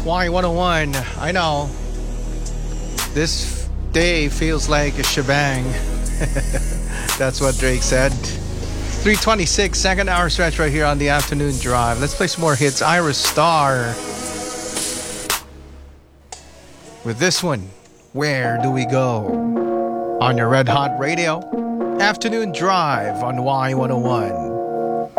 Y101. I know. This day feels like a shebang. That's what Drake said. 3:26, second hour stretch right here on the afternoon drive. Let's play some more hits. Iris Star. With this one, Where Do We Go? On your Red Hot Radio. Afternoon drive on Y101.